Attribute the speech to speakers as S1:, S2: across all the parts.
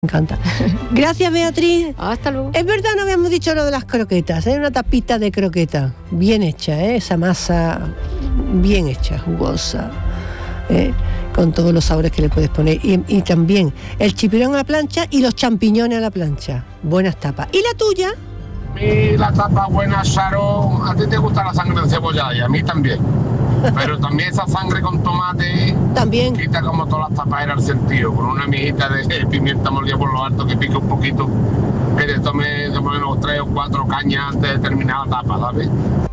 S1: Me encanta. Gracias, Beatriz.
S2: Hasta luego.
S1: Es verdad, no habíamos dicho lo de las croquetas, ¿eh? Una tapita de croqueta, bien hecha, ¿eh? Esa masa bien hecha, jugosa, ¿eh? Con todos los sabores que le puedes poner. Y también el chipirón a la plancha y los champiñones a la plancha. Buenas tapas. ¿Y la tuya?
S3: Y la tapa buena, Charo, a ti te gusta la sangre de cebolla y a mí también. Pero también esa sangre con tomate
S1: también
S3: quita como todas las tapas era el sentido. Con una mijita de pimienta molida por lo alto que pique un poquito, que te tome de por menos 3 o 4 cañas antes de terminar la tapa, ¿sabes?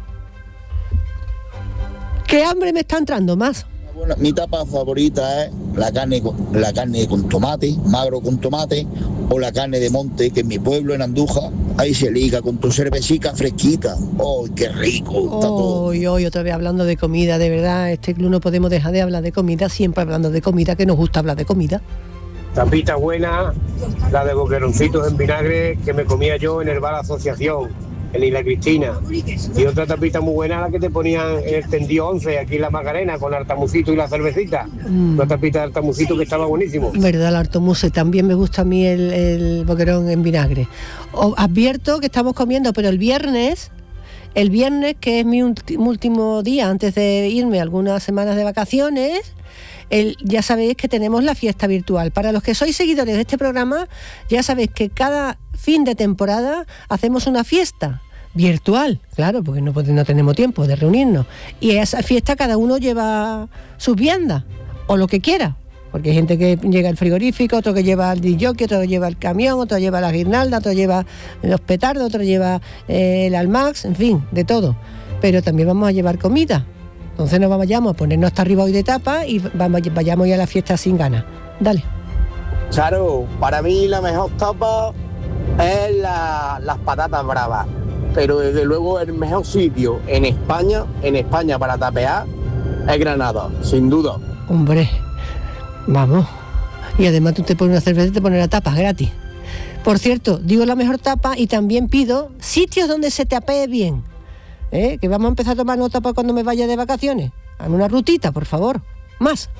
S1: ¿Qué hambre me está entrando más?
S4: Bueno, mi tapa favorita es la carne con tomate, magro con tomate, o la carne de monte, que en mi pueblo, en Andújar, ahí se liga con tu cervecita fresquita. ¡Oh, qué rico! Está todo.
S1: Hoy, otra vez hablando de comida, de verdad, este club no podemos dejar de hablar de comida, siempre hablando de comida, que nos gusta hablar de comida.
S5: Tapita buena, la de boqueroncitos en vinagre que me comía yo en el bar Asociación, en Isla Cristina. Y otra tapita muy buena, la que te ponían en el tendido 11, aquí en la Macarena, con artamucito y la cervecita. Una tapita de artamucito que estaba buenísimo.
S1: Verdad, el artamuse, también me gusta a mí el boquerón en vinagre. Os advierto que estamos comiendo, pero el viernes, que es mi último día antes de irme algunas semanas de vacaciones, ya sabéis que tenemos la fiesta virtual. Para los que sois seguidores de este programa, ya sabéis que cada fin de temporada hacemos una fiesta virtual, claro, porque no tenemos tiempo de reunirnos. Y a esa fiesta cada uno lleva sus viandas, o lo que quiera. Porque hay gente que llega al frigorífico, otro que lleva el disc-jockey, otro lleva el camión, otro lleva la guirnalda, otro lleva los petardos, otro lleva el Almax, en fin, de todo. Pero también vamos a llevar comida. Entonces no vayamos a ponernos hasta arriba hoy de tapa y vayamos ya a la fiesta sin ganas. Dale.
S6: Charo, para mí la mejor tapa es las patatas bravas. Pero desde luego el mejor sitio en España para tapear es Granada, sin duda.
S1: Hombre, vamos. Y además tú te pones una cerveza y te pones la tapa gratis. Por cierto, digo la mejor tapa y también pido sitios donde se tapee bien. Que vamos a empezar a tomar nota para cuando me vaya de vacaciones. Hazme una rutita, por favor. Más.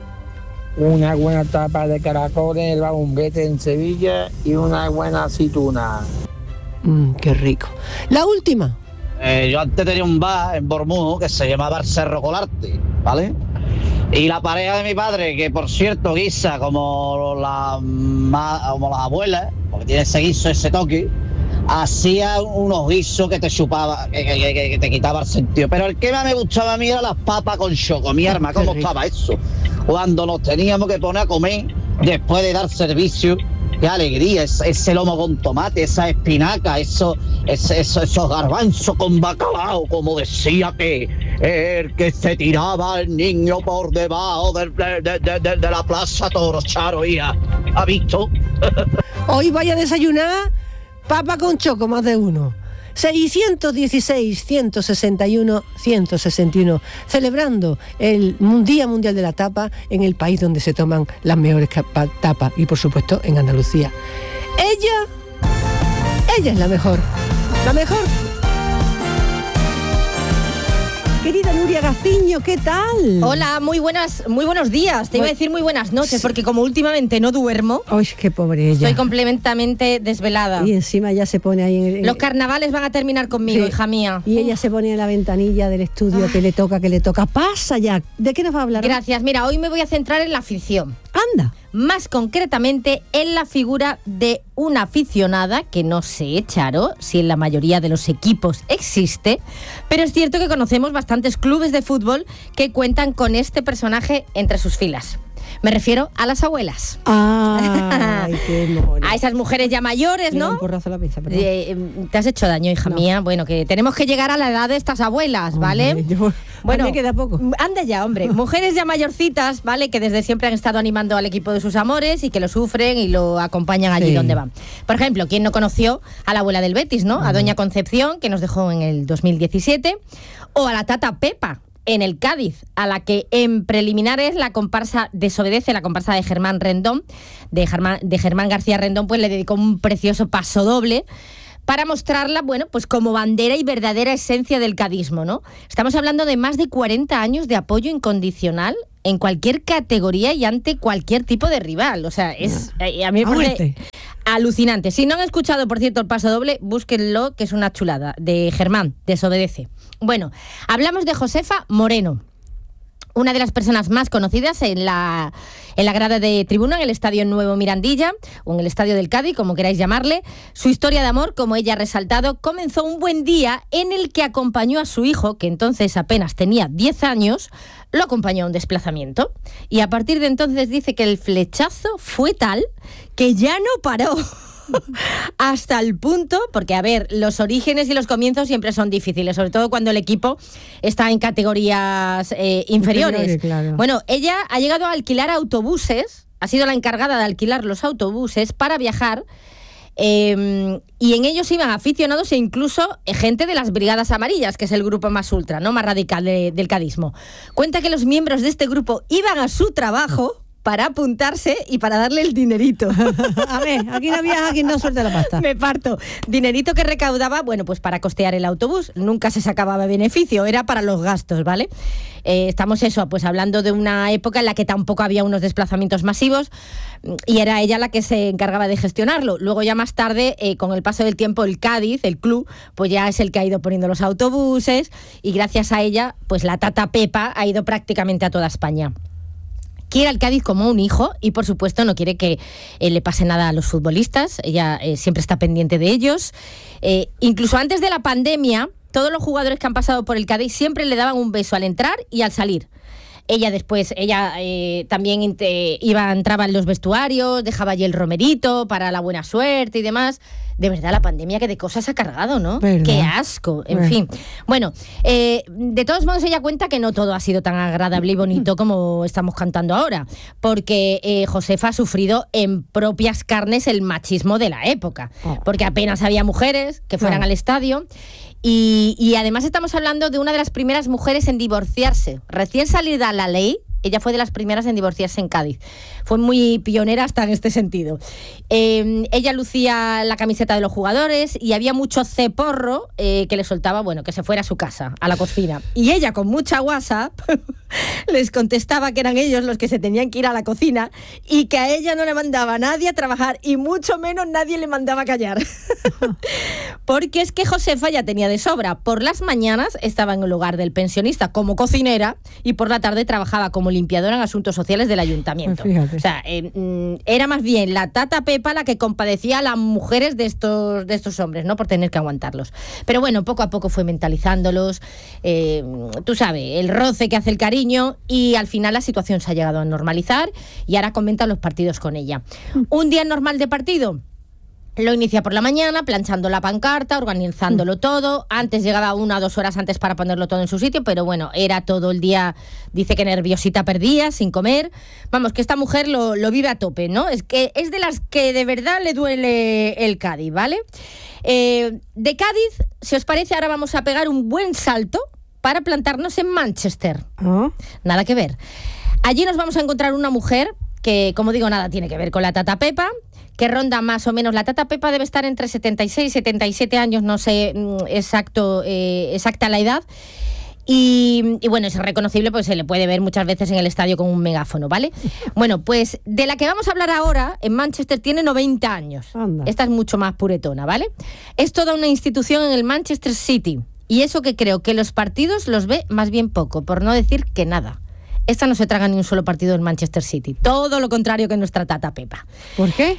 S7: Una buena tapa de caracol en el Bagumbete en Sevilla y una buena aceituna.
S1: Qué rico. La última.
S8: Yo antes tenía un bar en Bormuz que se llamaba el Cerro Colarte, ¿vale? Y la pareja de mi padre, que por cierto guisa como las abuelas, porque tiene ese guiso, ese toque, hacía unos guisos que te chupaba, que te quitaba el sentido. Pero el que más me gustaba a mí era las papas con choco. Mi arma, ¿cómo estaba eso? Cuando nos teníamos que poner a comer después de dar servicio. Qué alegría, ese lomo con tomate, esa espinaca, esos garbanzos con bacalao, como decía que el que se tiraba el niño por debajo de la plaza Toro, Charo, ¿ha visto?
S1: Hoy vaya a desayunar papa con choco, más de uno. 616, 161, 161, celebrando el Día Mundial de la Tapa en el país donde se toman las mejores tapas y por supuesto en Andalucía. Ella es la mejor. Querida Nuria Gaciño, ¿qué tal?
S2: Hola, muy buenos días. Te iba a decir muy buenas noches, porque como últimamente no duermo.
S1: ¡Ay, qué pobre ella!
S2: Estoy completamente desvelada.
S1: Y encima ya se pone ahí en
S2: los carnavales van a terminar conmigo, sí, hija mía.
S1: Y ella se pone en la ventanilla del estudio, que le toca. Pasa ya. ¿De qué nos va a hablar?
S2: Gracias. Mira, hoy me voy a centrar en la afición.
S1: ¡Anda!
S2: Más concretamente en la figura de una aficionada que no sé, Charo, si en la mayoría de los equipos existe, pero es cierto que conocemos bastantes clubes de fútbol que cuentan con este personaje entre sus filas. Me refiero a las abuelas.
S1: ¡Ay, qué mono!
S2: A esas mujeres ya mayores, ¿no?
S1: Un porrazo a la pizza, perdón.
S2: Te has hecho daño, hija mía. Bueno, que tenemos que llegar a la edad de estas abuelas, ¿vale?
S1: Bueno, me queda poco.
S2: Anda ya, hombre. Mujeres ya mayorcitas, ¿vale? Que desde siempre han estado animando al equipo de sus amores y que lo sufren y lo acompañan allí donde van. Por ejemplo, ¿quién no conoció a la abuela del Betis, no? A doña Concepción, que nos dejó en el 2017. O a la tata Pepa, en el Cádiz, a la que en preliminares la comparsa Desobedece, la comparsa de Germán Rendón, de Germán García Rendón, pues le dedicó un precioso pasodoble para mostrarla, bueno, pues como bandera y verdadera esencia del cadismo, ¿no? Estamos hablando de más de 40 años de apoyo incondicional en cualquier categoría y ante cualquier tipo de rival. O sea, a mí me parece alucinante. Si no han escuchado, por cierto, el paso doble, búsquenlo, que es una chulada, de Germán, Desobedece. Bueno, hablamos de Josefa Moreno, una de las personas más conocidas en la grada de tribuna en el Estadio Nuevo Mirandilla, o en el Estadio del Cádiz, como queráis llamarle. Su historia de amor, como ella ha resaltado, comenzó un buen día en el que acompañó a su hijo, que entonces apenas tenía 10 años, lo acompañó a un desplazamiento. Y a partir de entonces dice que el flechazo fue tal que ya no paró. Hasta el punto, porque a ver, los orígenes y los comienzos siempre son difíciles, sobre todo cuando el equipo está en categorías inferiores. Claro. Bueno, ella ha llegado a alquilar autobuses, ha sido la encargada de alquilar los autobuses para viajar, y en ellos iban aficionados e incluso gente de las Brigadas Amarillas, que es el grupo más ultra, ¿no?, más radical del cadismo. Cuenta que los miembros de este grupo iban a su trabajo para apuntarse y para darle el dinerito.
S1: A ver, aquí no viaja quien no suelta la pasta.
S2: Me parto. Dinerito que recaudaba, bueno, pues para costear el autobús. Nunca se sacaba beneficio, era para los gastos, ¿vale? Estamos pues hablando de una época en la que tampoco había unos desplazamientos masivos y era ella la que se encargaba de gestionarlo. Luego ya más tarde, con el paso del tiempo, el Cádiz, el club, pues ya es el que ha ido poniendo los autobuses y gracias a ella, pues la Tata Pepa ha ido prácticamente a toda España. Quiere al Cádiz como un hijo y, por supuesto, no quiere que le pase nada a los futbolistas. Ella siempre está pendiente de ellos. Incluso antes de la pandemia, todos los jugadores que han pasado por el Cádiz siempre le daban un beso al entrar y al salir. Ella después, también entraba en los vestuarios, dejaba allí el romerito para la buena suerte y demás. De verdad, la pandemia que de cosas ha cargado, ¿no? ¿Verdad? ¡Qué asco! En fin. Bueno, de todos modos ella cuenta que no todo ha sido tan agradable y bonito como estamos cantando ahora, porque Josefa ha sufrido en propias carnes el machismo de la época, porque apenas había mujeres que fueran al estadio. Y además estamos hablando de una de las primeras mujeres en divorciarse. Recién salida la ley, ella fue de las primeras en divorciarse en Cádiz. Fue muy pionera hasta en este sentido. Ella lucía la camiseta de los jugadores y había mucho ceporro que le soltaba, bueno, que se fuera a su casa, a la cocina. Y ella, con mucha WhatsApp, les contestaba que eran ellos los que se tenían que ir a la cocina y que a ella no le mandaba nadie a trabajar y mucho menos nadie le mandaba a callar. Porque es que Josefa ya tenía de sobra. Por las mañanas estaba en el hogar del pensionista como cocinera y por la tarde trabajaba como limpiadora en asuntos sociales del ayuntamiento. Fíjate. O sea, era más bien la Tata Pepa la que compadecía a las mujeres de estos hombres, ¿no?, por tener que aguantarlos. Pero bueno, poco a poco fue mentalizándolos, tú sabes, el roce que hace el cariño, y al final la situación se ha llegado a normalizar y ahora comentan los partidos con ella. Un día normal de partido lo inicia por la mañana, planchando la pancarta, organizándolo todo. Antes llegaba 1 o 2 horas antes para ponerlo todo en su sitio, pero bueno, era todo el día, dice que nerviosita perdía, sin comer. Vamos, que esta mujer lo vive a tope, ¿no? Es que es de las que de verdad le duele el Cádiz, ¿vale? De Cádiz, si os parece, ahora vamos a pegar un buen salto para plantarnos en Manchester. Nada que ver. Allí nos vamos a encontrar una mujer que, como digo, nada tiene que ver con la Tata Pepa, que ronda más o menos, la Tata Pepa debe estar entre 76 y 77 años, no sé exacta la edad, y bueno, es reconocible, pues se le puede ver muchas veces en el estadio con un megáfono, ¿vale? Bueno, pues de la que vamos a hablar ahora, en Manchester, tiene 90 años. Anda. Esta es mucho más puretona, ¿vale? Es toda una institución en el Manchester City, y eso que creo que los partidos los ve más bien poco, por no decir que nada. Esta no se traga ni un solo partido en Manchester City. Todo lo contrario que nuestra Tata Pepa.
S1: ¿Por qué?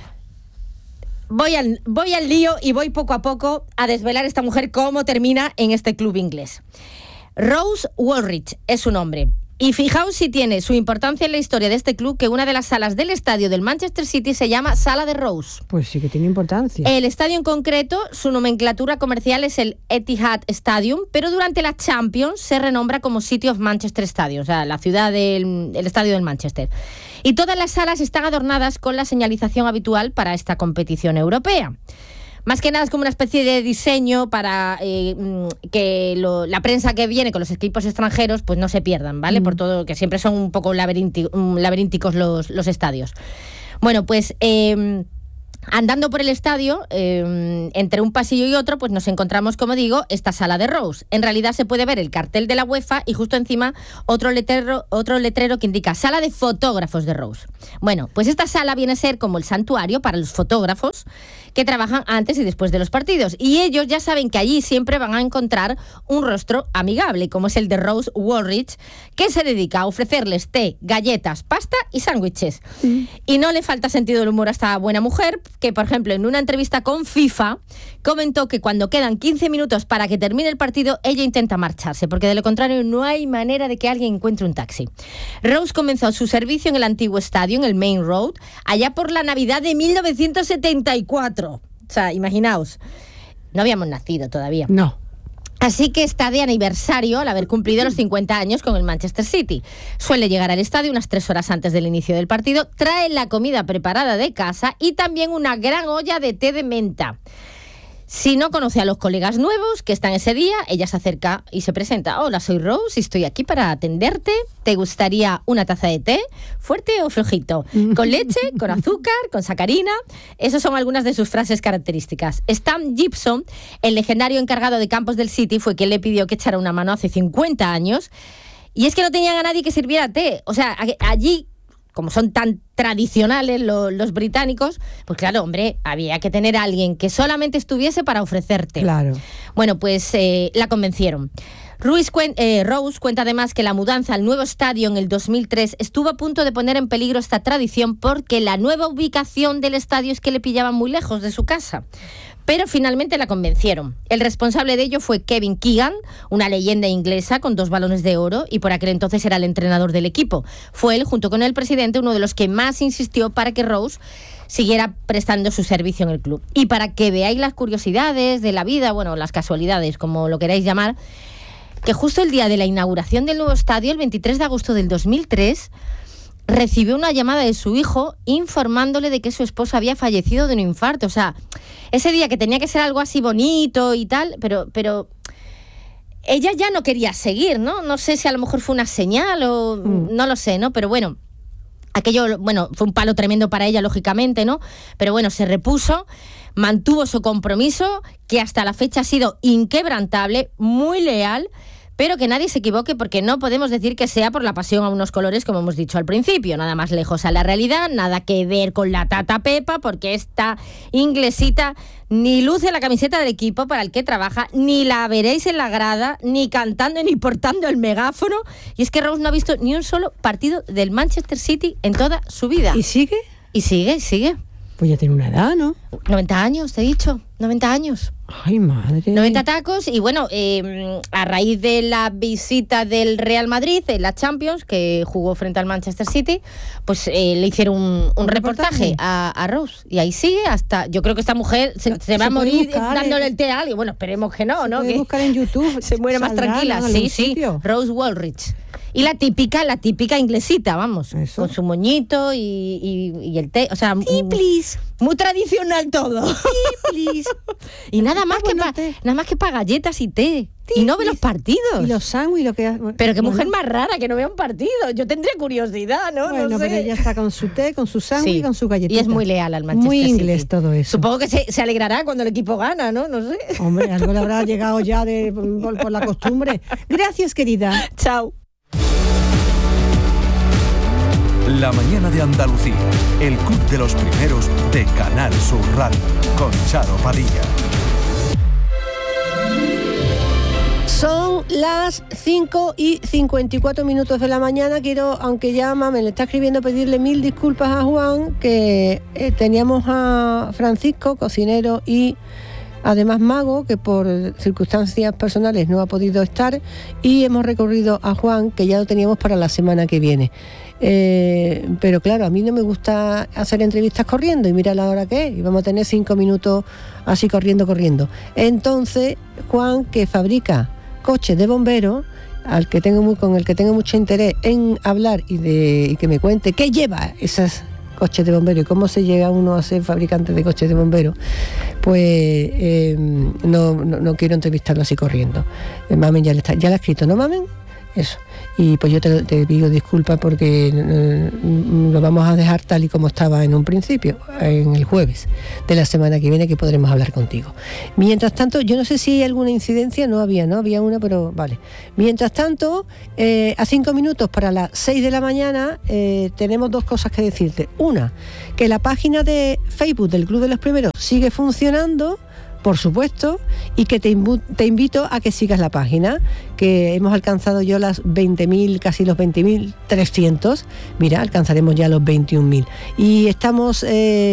S2: Voy al lío y voy poco a poco a desvelar esta mujer cómo termina en este club inglés. Rose Woolrich es su nombre. Y fijaos si tiene su importancia en la historia de este club que una de las salas del estadio del Manchester City se llama Sala de Rose.
S1: Pues sí que tiene importancia.
S2: El estadio en concreto, su nomenclatura comercial es el Etihad Stadium, pero durante la Champions se renombra como City of Manchester Stadium, o sea, la ciudad el estadio del Manchester. Y todas las salas están adornadas con la señalización habitual para esta competición europea. Más que nada es como una especie de diseño para que la prensa que viene con los equipos extranjeros pues no se pierdan, ¿vale? Por todo, que siempre son un poco laberínticos los estadios. Bueno, pues Andando por el estadio, entre un pasillo y otro, pues nos encontramos, como digo, esta sala de Rose. En realidad se puede ver el cartel de la UEFA y justo encima otro letrero que indica sala de fotógrafos de Rose. Bueno, pues esta sala viene a ser como el santuario para los fotógrafos que trabajan antes y después de los partidos. Y ellos ya saben que allí siempre van a encontrar un rostro amigable, como es el de Rose Woolrich, que se dedica a ofrecerles té, galletas, pasta y sándwiches. Y no le falta sentido del humor a esta buena mujer, que por ejemplo en una entrevista con FIFA comentó que cuando quedan 15 minutos para que termine el partido, ella intenta marcharse, porque de lo contrario no hay manera de que alguien encuentre un taxi. Rose comenzó su servicio en el antiguo estadio, en el Main Road, allá por la Navidad de 1974. O sea, imaginaos, no habíamos nacido todavía.
S1: No.
S2: Así que está de aniversario al haber cumplido los 50 años con el Manchester City. Suele llegar al estadio unas 3 horas antes del inicio del partido, trae la comida preparada de casa y también una gran olla de té de menta. Si no conoce a los colegas nuevos que están ese día, ella se acerca y se presenta. Hola, soy Rose y estoy aquí para atenderte. ¿Te gustaría una taza de té? ¿Fuerte o flojito? ¿Con leche? ¿Con azúcar? ¿Con sacarina? Esas son algunas de sus frases características. Stan Gibson, el legendario encargado de campos del City, fue quien le pidió que echara una mano hace 50 años. Y es que no tenían a nadie que sirviera té. O sea, allí, como son tan tradicionales los británicos, pues claro, hombre, había que tener a alguien que solamente estuviese para ofrecerte.
S1: Claro.
S2: Bueno, pues la convencieron. Rose cuenta además que la mudanza al nuevo estadio en el 2003 estuvo a punto de poner en peligro esta tradición porque la nueva ubicación del estadio es que le pillaban muy lejos de su casa. Pero finalmente la convencieron. El responsable de ello fue Kevin Keegan, una leyenda inglesa con 2 balones de oro y por aquel entonces era el entrenador del equipo. Fue él, junto con el presidente, uno de los que más insistió para que Rose siguiera prestando su servicio en el club. Y para que veáis las curiosidades de la vida, bueno, las casualidades, como lo queráis llamar, que justo el día de la inauguración del nuevo estadio, el 23 de agosto del 2003, recibió una llamada de su hijo informándole de que su esposa había fallecido de un infarto. O sea, ese día que tenía que ser algo así bonito y tal, pero ella ya no quería seguir, ¿no? No sé si a lo mejor fue una señal o no lo sé, ¿no? Pero bueno, aquello, bueno, fue un palo tremendo para ella, lógicamente, ¿no? Pero bueno, se repuso, mantuvo su compromiso, que hasta la fecha ha sido inquebrantable, muy leal, pero que nadie se equivoque porque no podemos decir que sea por la pasión a unos colores, como hemos dicho al principio, nada más lejos a la realidad, nada que ver con la Tata Pepa, porque esta inglesita ni luce la camiseta del equipo para el que trabaja, ni la veréis en la grada, ni cantando ni portando el megáfono, y es que Rose no ha visto ni un solo partido del Manchester City en toda su vida.
S1: ¿Y sigue?
S2: Y sigue.
S1: Pues ya tiene una edad, ¿no?
S2: 90 años, te he dicho, 90 años.
S1: Ay, madre.
S2: 90 tacos y bueno, a raíz de la visita del Real Madrid en la Champions, que jugó frente al Manchester City, pues le hicieron un reportaje a Rose. Y ahí sigue hasta, yo creo que esta mujer se va a morir dándole el té a alguien. Bueno, esperemos que no, ¿no?
S1: Puede
S2: que
S1: buscar en YouTube.
S2: se muere más tranquila. Sí, Rose Woolrich. Y la típica inglesita, vamos, eso, con su moñito y el té, o sea, muy tradicional todo. Y nada más que para galletas y té. Y no ve los partidos.
S1: Y los sándwiches.
S2: Pero qué mujer más rara que no vea un partido. Yo tendría curiosidad, ¿no?
S1: Bueno,
S2: no sé.
S1: pero ella está con su té, con su sándwich y con su galletita.
S2: Y es muy leal al Manchester
S1: Muy inglés
S2: City.
S1: todo eso.
S2: Supongo que se alegrará cuando el equipo gana, ¿no? No sé.
S1: Hombre, algo le habrá llegado ya por la costumbre. Gracias, querida.
S2: Chao.
S9: La mañana de Andalucía, el club de los primeros de Canal Sur Radio, con Charo Padilla.
S1: Son las 5:54 de la mañana. Quiero, aunque ya me le está escribiendo, pedirle 1000 disculpas a Juan, que teníamos a Francisco, cocinero y además mago, que por circunstancias personales no ha podido estar, y hemos recurrido a Juan, que ya lo teníamos para la semana que viene. Pero claro, a mí no me gusta hacer entrevistas corriendo, y mira la hora que es, y vamos a tener 5 minutos así corriendo. Entonces, Juan, que fabrica coches de bomberos, con el que tengo mucho interés en hablar y que me cuente qué lleva esas coches de bomberos y cómo se llega uno a ser fabricante de coches de bomberos, pues no quiero entrevistarlo así corriendo. Mamen ya le ha escrito, ¿no, Mamen? Eso. Y pues yo te pido disculpas porque lo vamos a dejar tal y como estaba en un principio, en el jueves de la semana que viene, que podremos hablar contigo. Mientras tanto, yo no sé si hay alguna incidencia, no había una, pero vale. Mientras tanto, a 5 minutos para las 6 de la mañana, tenemos dos cosas que decirte. Una, que la página de Facebook del Club de los Primeros sigue funcionando, por supuesto, y que te invito a que sigas la página, que hemos alcanzado yo las 20.000, casi los 20.300, mira, alcanzaremos ya los 21.000. Y estamos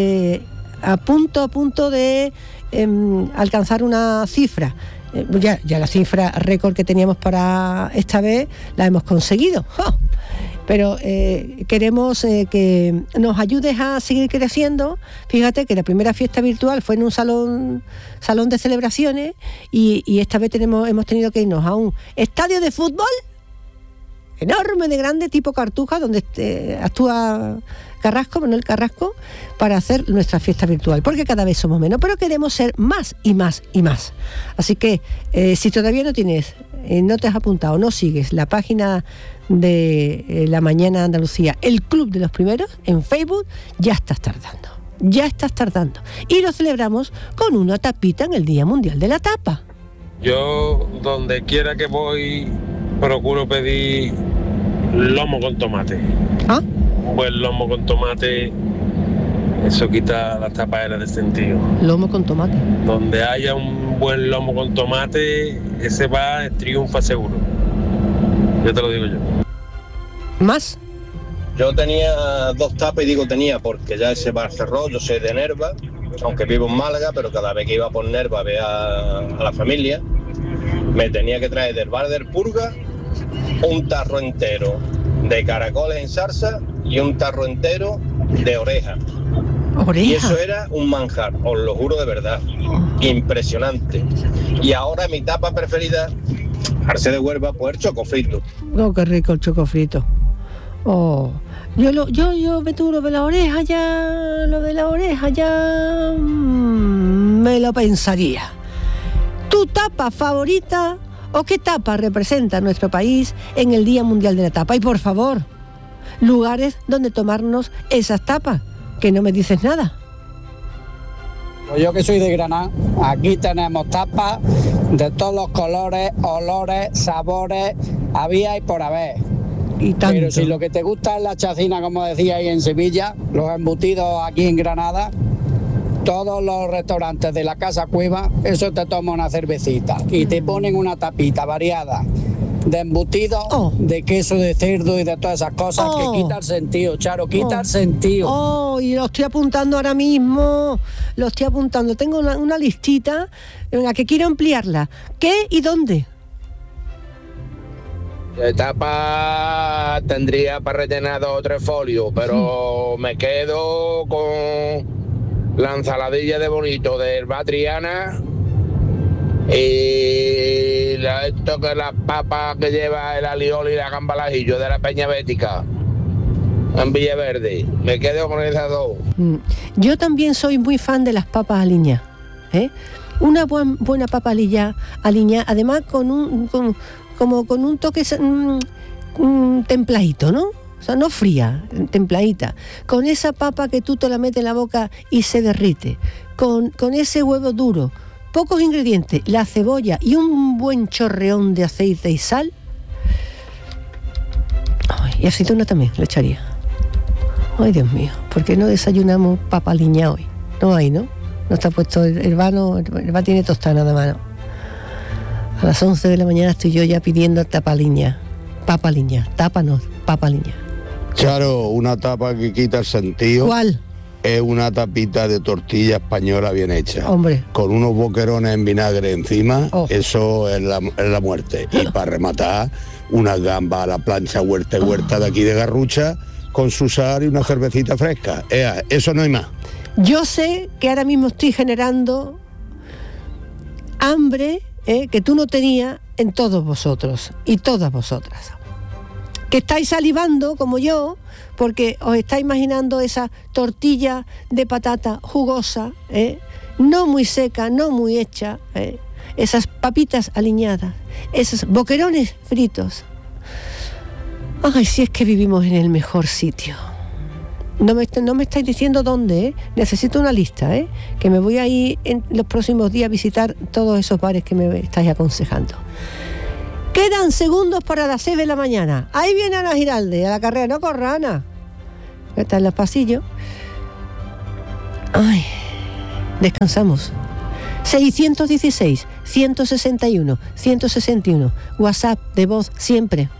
S1: a punto de alcanzar una cifra. Ya la cifra récord que teníamos para esta vez la hemos conseguido. ¡Oh! Pero queremos que nos ayudes a seguir creciendo. Fíjate que la primera fiesta virtual fue en un salón de celebraciones y esta vez hemos tenido que irnos a un estadio de fútbol enorme, de grande, tipo Cartuja, donde actúa Carrasco, Manuel Carrasco, para hacer nuestra fiesta virtual, porque cada vez somos menos, pero queremos ser más y más y más. Así que si todavía no te has apuntado, no sigues la página de La Mañana de Andalucía, el Club de los Primeros, en Facebook, ya estás tardando. Y lo celebramos con una tapita en el Día Mundial de la Tapa.
S10: Yo, donde quiera que voy, procuro pedir lomo con tomate.
S1: ¿Ah?
S10: Un buen lomo con tomate, eso quita las tapaderas del sentido.
S1: Lomo con tomate.
S10: Donde haya un buen lomo con tomate, ese triunfa seguro. Yo te lo digo yo.
S1: ¿Más?
S6: Yo tenía 2 tapas, y digo tenía porque ya ese bar cerró. Yo soy de Nerva, aunque vivo en Málaga, pero cada vez que iba por Nerva a ver a la familia, me tenía que traer del bar del Purga un tarro entero de caracoles en salsa y un tarro entero de oreja. Y eso era un manjar, os lo juro de verdad, impresionante. Y ahora mi tapa preferida, Arce de Huelva, pues el chocofrito.
S1: Oh, qué rico el chocofrito. Oh, yo lo de la oreja ya me lo pensaría. ¿Tu tapa favorita o qué tapa representa nuestro país en el Día Mundial de la Tapa? Y por favor, lugares donde tomarnos esas tapas, que no me dices nada.
S7: Pues yo que soy de Granada, aquí tenemos tapas de todos los colores, olores, sabores, había y por haber.
S1: Y tanto.
S7: Pero si lo que te gusta es la chacina, como decía ahí en Sevilla, los embutidos aquí en Granada, todos los restaurantes de la Casa Cueva, eso te toma una cervecita y te ponen una tapita variada de embutidos, de queso de cerdo y de todas esas cosas que quita el sentido, Charo, quita el sentido.
S1: Y lo estoy apuntando ahora mismo, tengo una listita, venga, que quiero ampliarla. ¿Qué y dónde?
S11: De tapa tendría para rellenar 2 o 3 folios, pero me quedo con la ensaladilla de bonito del Batriana y esto que las papas que lleva el alioli y la gamba al ajillo de la Peña Bética en Villaverde. Me quedo con esas 2.
S1: Yo también soy muy fan de las papas aliñadas, una buena papa aliñada, además con un toque templadito, ¿no? O sea, no fría, templadita. Con esa papa que tú te la metes en la boca y se derrite. Con ese huevo duro. Pocos ingredientes, la cebolla y un buen chorreón de aceite y sal. Ay, y aceituna también le echaría. Ay, Dios mío, ¿por qué no desayunamos papa aliñada hoy? No hay, ¿no? No está puesto el vano tiene tostada nada más, ¿no? A las 11 de la mañana estoy yo ya pidiendo papa aliñada, papa aliñada.
S12: Charo, una tapa que quita el sentido.
S1: ¿Cuál?
S12: Es una tapita de tortilla española bien hecha.
S1: Hombre.
S12: Con unos boquerones en vinagre encima, eso es la muerte. Y para rematar, unas gambas a la plancha huerta de aquí de Garrucha, con su sal y una cervecita fresca. Eso no hay más.
S1: Yo sé que ahora mismo estoy generando hambre que tú no tenías en todos vosotros y todas vosotras. Que estáis salivando, como yo, porque os estáis imaginando esa tortilla de patata jugosa, no muy seca, no muy hecha, esas papitas aliñadas, esos boquerones fritos, Ay, si es que vivimos en el mejor sitio. No me estáis diciendo dónde, ¿eh? Necesito una lista, ¿eh? Que me voy a ir en los próximos días a visitar todos esos bares que me estáis aconsejando. Quedan segundos para las 6 de la mañana. Ahí viene Ana Giralde, a la carrera. No corra, Ana. Está en los pasillos. Ay, descansamos. 616, 161, 161. WhatsApp de voz siempre.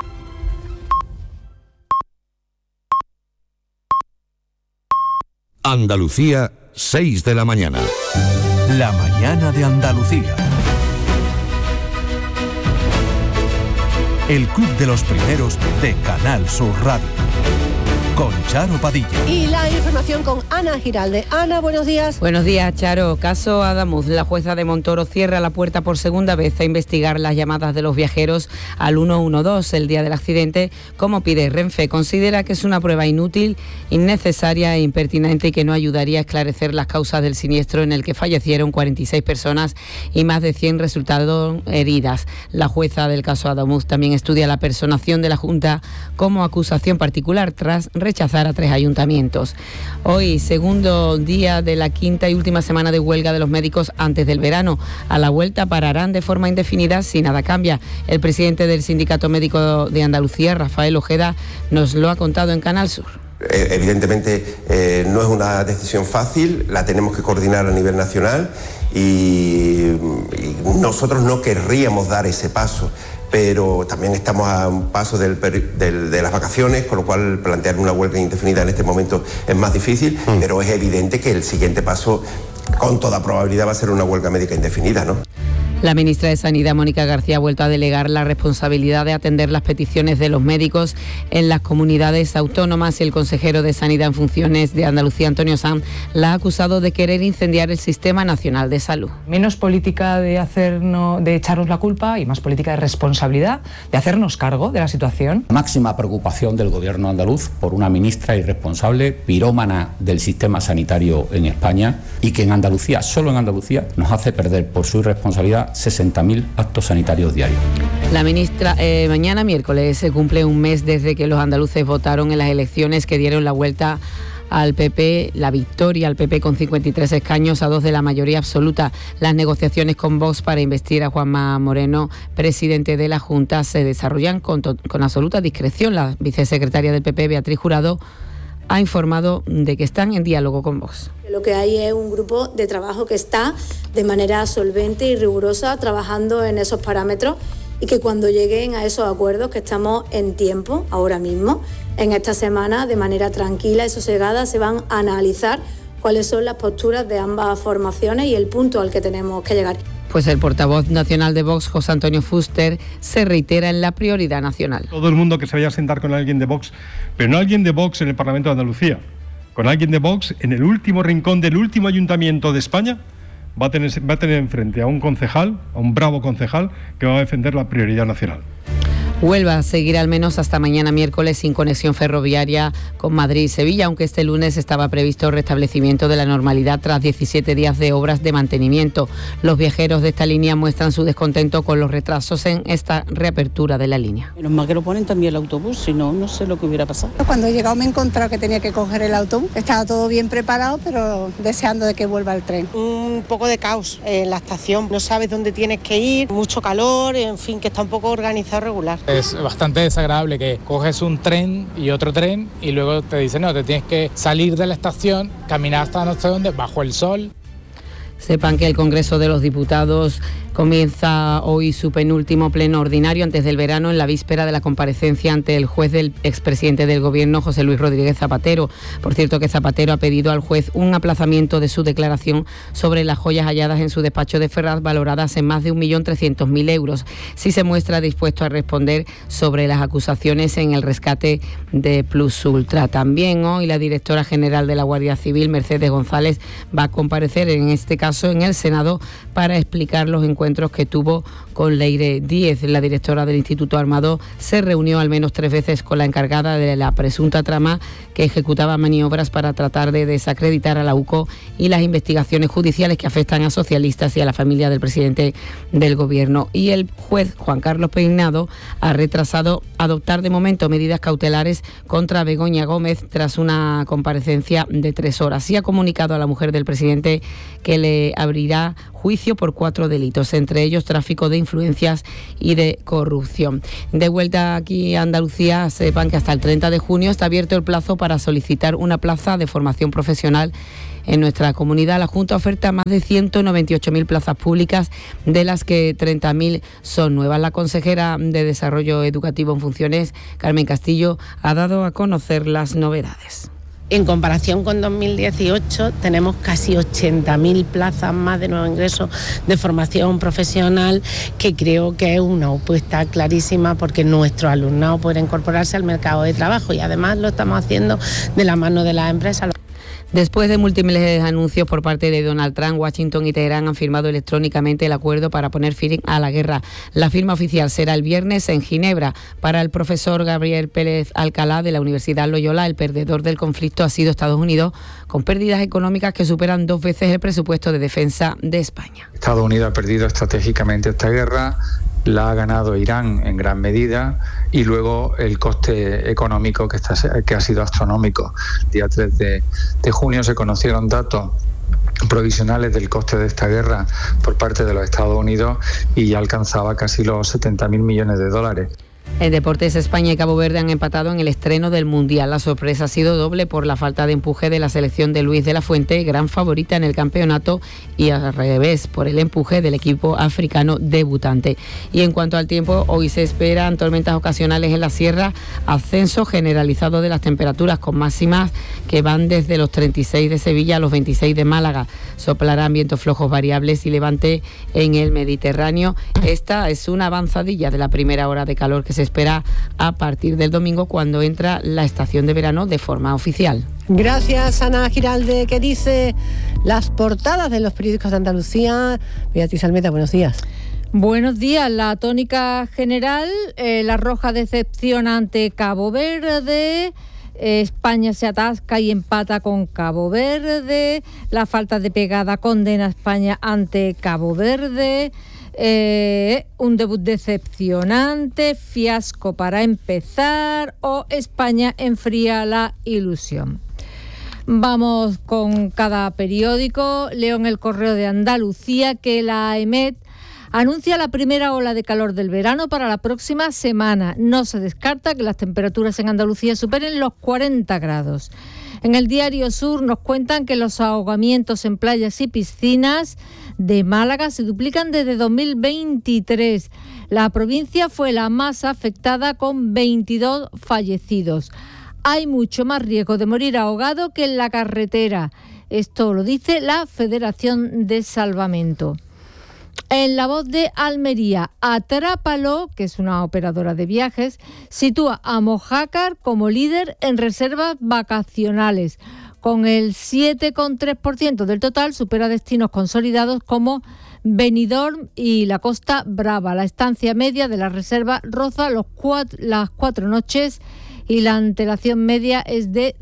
S9: Andalucía, 6 de la mañana. La mañana de Andalucía. El club de los primeros de Canal Sur Radio. Con Charo Padilla.
S1: Y la información con Ana Giralde. Ana, buenos días.
S13: Buenos días, Charo. Caso Adamuz. La jueza de Montoro cierra la puerta por segunda vez a investigar las llamadas de los viajeros al 112 el día del accidente, como pide Renfe. Considera que es una prueba inútil, innecesaria e impertinente y que no ayudaría a esclarecer las causas del siniestro en el que fallecieron 46 personas y más de 100 resultaron heridas. La jueza del caso Adamuz también estudia la personación de la Junta como acusación particular tras rechazar a 3 ayuntamientos. Hoy, segundo día de la quinta y última semana de huelga de los médicos antes del verano. A la vuelta pararán de forma indefinida si nada cambia. El presidente del Sindicato Médico de Andalucía, Rafael Ojeda, nos lo ha contado en Canal Sur.
S14: Evidentemente no es una decisión fácil, la tenemos que coordinar a nivel nacional y nosotros no querríamos dar ese paso, pero también estamos a un paso de las vacaciones, con lo cual plantear una huelga indefinida en este momento es más difícil, pero es evidente que el siguiente paso con toda probabilidad va a ser una huelga médica indefinida, ¿no?
S13: La ministra de Sanidad, Mónica García, ha vuelto a delegar la responsabilidad de atender las peticiones de los médicos en las comunidades autónomas y el consejero de Sanidad en funciones de Andalucía, Antonio Sanz, la ha acusado de querer incendiar el Sistema Nacional de Salud.
S15: Menos política de echarnos la culpa y más política de responsabilidad, de hacernos cargo de la situación.
S16: Máxima preocupación del gobierno andaluz por una ministra irresponsable, pirómana del sistema sanitario en España y que en Andalucía, solo en Andalucía, nos hace perder por su irresponsabilidad 60.000 actos sanitarios diarios.
S13: La ministra, mañana miércoles se cumple un mes desde que los andaluces votaron en las elecciones que dieron la vuelta al PP, la victoria al PP con 53 escaños a 2 de la mayoría absoluta. Las negociaciones con Vox para investir a Juanma Moreno, presidente de la Junta, se desarrollan con absoluta discreción. La vicesecretaria del PP, Beatriz Jurado, ha informado de que están en diálogo con Vox.
S17: Lo que hay es un grupo de trabajo que está de manera solvente y rigurosa trabajando en esos parámetros y que cuando lleguen a esos acuerdos, que estamos en tiempo ahora mismo, en esta semana, de manera tranquila y sosegada, se van a analizar cuáles son las posturas de ambas formaciones y el punto al que tenemos que llegar.
S13: Pues el portavoz nacional de Vox, José Antonio Fuster, se reitera en la prioridad nacional.
S18: Todo el mundo que se vaya a sentar con alguien de Vox, pero no alguien de Vox en el Parlamento de Andalucía, con alguien de Vox en el último rincón del último ayuntamiento de España, va a tener enfrente a un concejal, a un bravo concejal, que va a defender la prioridad nacional.
S13: Huelva seguirá al menos hasta mañana miércoles sin conexión ferroviaria con Madrid y Sevilla, aunque este lunes estaba previsto el restablecimiento de la normalidad tras 17 días de obras de mantenimiento. Los viajeros de esta línea muestran su descontento con los retrasos en esta reapertura de la línea.
S19: Menos mal que lo ponen también el autobús, si no, no sé lo que hubiera pasado.
S20: Cuando he llegado me he encontrado que tenía que coger el autobús. Estaba todo bien preparado, pero deseando de que vuelva el tren.
S21: Un poco de caos en la estación, no sabes dónde tienes que ir, mucho calor, en fin, que está un poco organizado regular.
S22: Es bastante desagradable que coges un tren y otro tren y luego te dicen, no, te tienes que salir de la estación, caminar hasta no sé dónde, bajo el sol.
S13: Sepan que el Congreso de los Diputados comienza hoy su penúltimo pleno ordinario antes del verano, en la víspera de la comparecencia ante el juez del expresidente del Gobierno, José Luis Rodríguez Zapatero. Por cierto, que Zapatero ha pedido al juez un aplazamiento de su declaración sobre las joyas halladas en su despacho de Ferraz, valoradas en más de 1.300.000 euros, si se muestra dispuesto a responder sobre las acusaciones en el rescate de Plus Ultra. También hoy la directora general de la Guardia Civil, Mercedes González, va a comparecer en este caso en el Senado para explicar los encuentros encuentros que tuvo con Leire Díez. La directora del Instituto Armado se reunió al menos 3 veces con la encargada de la presunta trama que ejecutaba maniobras para tratar de desacreditar a la UCO y las investigaciones judiciales que afectan a socialistas y a la familia del presidente del Gobierno. Y el juez Juan Carlos Peinado ha retrasado adoptar de momento medidas cautelares contra Begoña Gómez tras una comparecencia de 3 horas. Y ha comunicado a la mujer del presidente que le abrirá juicio por 4 delitos, entre ellos tráfico de influencias y de corrupción. De vuelta aquí a Andalucía, sepan que hasta el 30 de junio está abierto el plazo para solicitar una plaza de formación profesional en nuestra comunidad. La Junta oferta más de 198.000 plazas públicas, de las que 30.000 son nuevas. La consejera de Desarrollo Educativo en funciones, Carmen Castillo, ha dado a conocer las novedades.
S3: En comparación con 2018 tenemos casi 80.000 plazas más de nuevo ingreso de formación profesional, que creo que es una apuesta clarísima porque nuestro alumnado puede incorporarse al mercado de trabajo, y además lo estamos haciendo de la mano de las empresas.
S13: Después de múltiples anuncios por parte de Donald Trump, Washington y Teherán han firmado electrónicamente el acuerdo para poner fin a la guerra. La firma oficial será el viernes en Ginebra. Para el profesor Gabriel Pérez Alcalá de la Universidad Loyola, el perdedor del conflicto ha sido Estados Unidos, con pérdidas económicas que superan 2 veces el presupuesto de defensa de España.
S4: Estados Unidos ha perdido estratégicamente esta guerra, la ha ganado Irán en gran medida, y luego el coste económico que ha sido astronómico. El día 3 de junio se conocieron datos provisionales del coste de esta guerra por parte de los Estados Unidos y ya alcanzaba casi los 70.000 millones de dólares.
S13: En deportes, España y Cabo Verde han empatado en el estreno del Mundial. La sorpresa ha sido doble por la falta de empuje de la selección de Luis de la Fuente, gran favorita en el campeonato, y al revés por el empuje del equipo africano debutante. Y en cuanto al tiempo, hoy se esperan tormentas ocasionales en la sierra, ascenso generalizado de las temperaturas con máximas que van desde los 36 de Sevilla a los 26 de Málaga. Soplarán vientos flojos variables y levante en el Mediterráneo. Esta es una avanzadilla de la primera hora de calor que se espera a partir del domingo, cuando entra la estación de verano de forma oficial.
S1: Gracias, Ana Giralde. ¿Qué dice las portadas de los periódicos de Andalucía? Beatriz Almeda, buenos días.
S23: Buenos días. La tónica general, la roja decepciona ante Cabo Verde. España se atasca y empata con Cabo Verde. La falta de pegada condena a España ante Cabo Verde. Un debut decepcionante, fiasco para empezar, o España enfría la ilusión. Vamos con cada periódico. Leo en El Correo de Andalucía que la EMET anuncia la primera ola de calor del verano para la próxima semana. No se descarta que las temperaturas en Andalucía superen los 40 grados. En el Diario Sur nos cuentan que los ahogamientos en playas y piscinas de Málaga se duplican desde 2023. La provincia fue la más afectada, con 22 fallecidos. Hay mucho más riesgo de morir ahogado que en la carretera. Esto lo dice la Federación de Salvamento. En La Voz de Almería, Atrápalo, que es una operadora de viajes, sitúa a Mojácar como líder en reservas vacacionales. Con el 7,3% del total, supera destinos consolidados como Benidorm y la Costa Brava. La estancia media de la reserva roza las 4 noches y la antelación media es de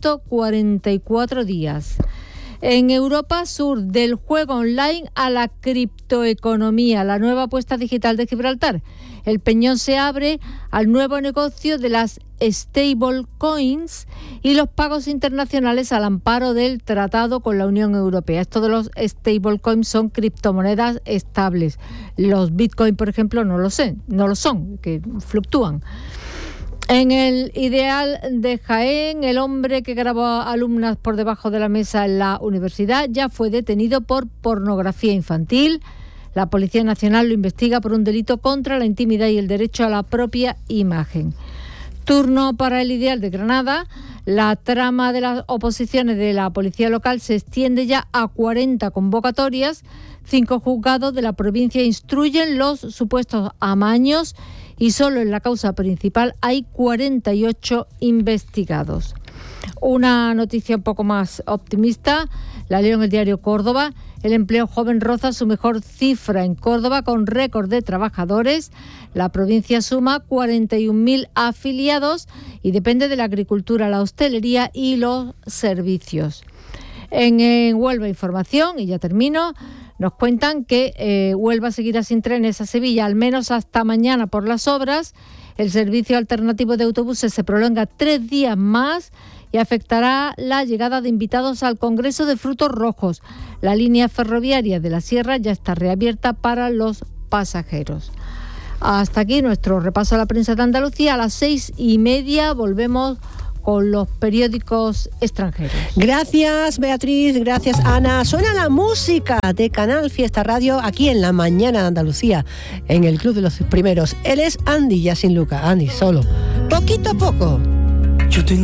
S23: 144 días. En Europa Sur, del juego online a la criptoeconomía, la nueva apuesta digital de Gibraltar. El Peñón se abre al nuevo negocio de las stablecoins y los pagos internacionales al amparo del tratado con la Unión Europea. Estos de los stablecoins son criptomonedas estables. Los bitcoins, por ejemplo, no lo son, que fluctúan. En el Ideal de Jaén, el hombre que grabó a alumnas por debajo de la mesa en la universidad ya fue detenido por pornografía infantil. La Policía Nacional lo investiga por un delito contra la intimidad y el derecho a la propia imagen. Turno para el Ideal de Granada. La trama de las oposiciones de la policía local se extiende ya a 40 convocatorias. 5 juzgados de la provincia instruyen los supuestos amaños y solo en la causa principal hay 48 investigados. Una noticia un poco más optimista, la leo en el diario Córdoba. El empleo joven roza su mejor cifra en Córdoba con récord de trabajadores. La provincia suma 41.000 afiliados y depende de la agricultura, la hostelería y los servicios. En Huelva Información, y ya termino, nos cuentan que Huelva seguirá sin trenes a Sevilla, al menos hasta mañana por las obras. El servicio alternativo de autobuses se prolonga 3 días más y afectará la llegada de invitados al Congreso de Frutos Rojos. La línea ferroviaria de la Sierra ya está reabierta para los pasajeros. Hasta aquí nuestro repaso a la prensa de Andalucía. A las 6:30 volvemos con los periódicos extranjeros.
S1: Gracias, Beatriz, gracias, Ana. Suena la música de Canal Fiesta Radio aquí en La Mañana de Andalucía, en el Club de los Primeros. Él es Andy, ya sin Luca. Andy, solo. Poquito a poco.